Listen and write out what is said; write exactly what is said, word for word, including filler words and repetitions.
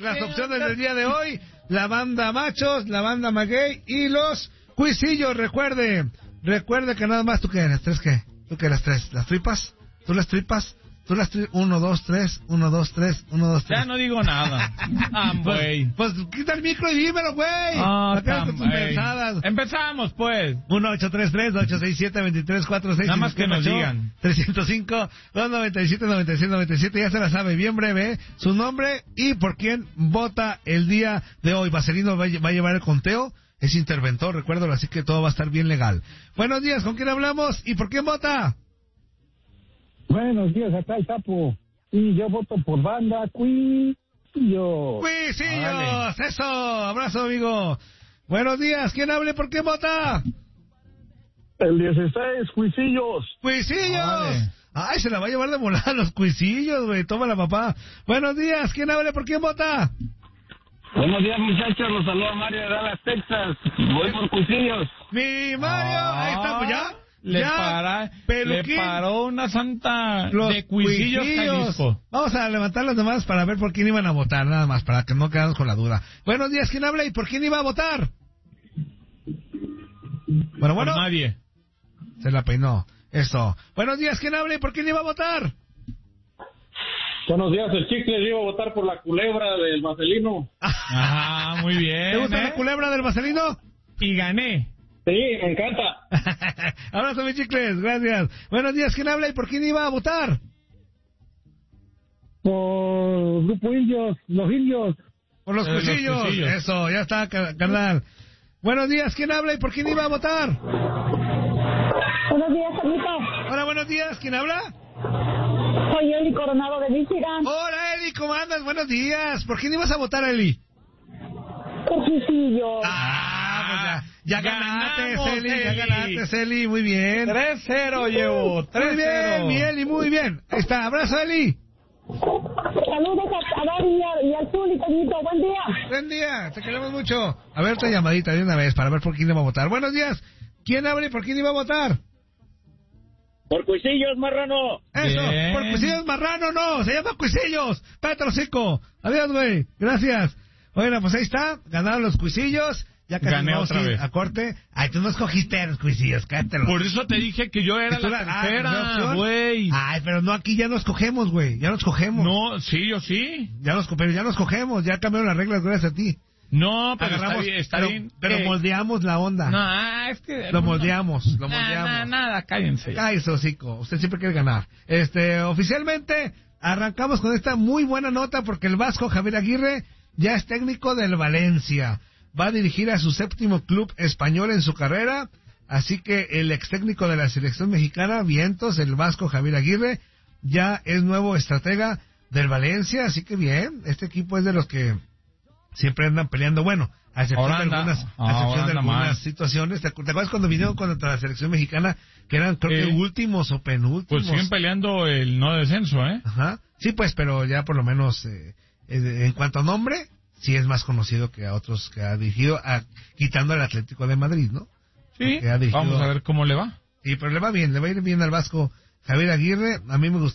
las opciones del día de hoy: la banda Machos, la banda Maguey y los Cuisillos. Recuerde, recuerde que nada más tú que las tres, ¿qué? ¿Tú que las tres? ¿Las tripas? ¿Tú las tripas? Tú las tri... uno, dos, tres, uno, dos, tres, uno, dos, tres. Ya no digo nada. Ah, güey. Pues, pues quita el micro y dímelo, güey. Ah, Acá tus pensadas. Empezamos, pues. uno ocho tres tres, ocho seis siete, dos tres cuatro seis. Nada más que nos digan. trescientos cinco, doscientos noventa y siete, noventa y seis, noventa y siete. Ya se la sabe, bien breve, ¿eh? Su nombre y por quién vota el día de hoy. Vaselino va a llevar el conteo. Es interventor, recuérdalo, así que todo va a estar bien legal. Buenos días, ¿con quién hablamos y por quién vota? Buenos días, acá el Sapo. Y yo voto por banda Cuisillos. ¡Cuisillos! Vale. ¡Eso! ¡Abrazo, amigo! Buenos días, ¿quién hable por qué vota? El dieciséis, Cuisillos. ¡Cuisillos! Vale. ¡Ay, se la va a llevar de volada los Cuisillos, güey! Tómala, papá. Buenos días, ¿quién hable por quién vota? Buenos días, muchachos. Los saluda Mario de Dallas, Texas. Voy por Cuisillos. ¡Mi Mario! Ah. Ahí estamos, ¿ya? Le, ya, para, le paró una santa los de Cuisillos, Jalisco. Vamos a levantar las demás para ver por quién iban a votar, nada más, para que no quedamos con la duda. Buenos días, ¿quién habla y por quién iba a votar? Bueno, bueno. Por nadie. Se la peinó. Eso. Buenos días, ¿quién habla y por quién iba a votar? Buenos días, el Chicle. Yo iba a votar por la culebra del Vaselino. Ah, muy bien. ¿Te gusta ¿eh? la culebra del Vaselino? Y gané. Sí, me encanta. Abrazo, mis chicles, gracias. Buenos días, ¿quién habla y por quién iba a votar? Por Grupo Indios, los Indios. Por los Cuisillos. Eso, ya está, carnal. Buenos días, ¿quién habla y por quién iba a votar? Buenos días, Carlito. Hola, buenos días, ¿quién habla? Soy Eli Coronado de Michigan. Hola, Eli, ¿cómo andas? Buenos días. ¿Por quién ibas a votar, Eli? Por Cuisillos. Ah, pues ya. Ya ganaste, Ganamos, Eli, Eli. ya ganaste, Eli, muy bien. tres cero llevo, tres cero. Muy bien, mi Eli, muy bien. Ahí está, abrazo, Eli. Saludos a, a Dari y, a, y al Zuli, Toñito, buen día. Buen día, te queremos mucho. A ver, otra llamadita de una vez para ver por quién iba a votar. Buenos días, ¿quién habla y por quién iba a votar? Por Cuisillos, marrano. Eso, bien. por Cuisillos marrano, no, se llama Cuisillos. Párate el hocico. Adiós, güey, gracias. Bueno, pues ahí está, ganaron los Cuisillos. Ya casi Gané vamos otra a, vez. a corte. Ay, tú no escogiste a los Cuisillos, cállate. Por eso te dije que yo era ¿Que tú la la- ah, tercera, opción? güey. Ay, pero no, aquí ya nos cogemos, güey, ya nos cogemos. No, sí, yo sí. Ya nos, pero ya nos cogemos, ya cambiaron las reglas gracias a ti. No, pero Agarramos, está bien. Está pero, bien pero que- moldeamos la onda. No, ah, es que... Lo moldeamos, lo Nah, moldeamos. nah, nada, cállense. Cállese, hocico. Usted siempre quiere ganar. Este, oficialmente, arrancamos con esta muy buena nota porque el vasco Javier Aguirre ya es técnico del Valencia. Va a dirigir a su séptimo club español en su carrera. Así que el ex técnico de la selección mexicana, Vientos, el vasco Javier Aguirre, ya es nuevo estratega del Valencia. Así que bien, este equipo es de los que siempre andan peleando. Bueno, a excepción Ahora de anda- algunas, a ahora excepción de anda algunas mal. situaciones. ¿Te, acu- te acuerdas cuando vinieron contra la selección mexicana? Que eran, creo Sí. que últimos o penúltimos. Pues siguen peleando el no descenso, ¿eh? Ajá. Sí, pues, pero ya por lo menos, eh, eh, en cuanto a nombre, sí es más conocido que a otros que ha dirigido, a, quitando al Atlético de Madrid, ¿no? Sí, Que ha dirigido- vamos a ver cómo le va. Sí, pero le va bien, le va a ir bien al vasco Javier Aguirre. A mí me gustó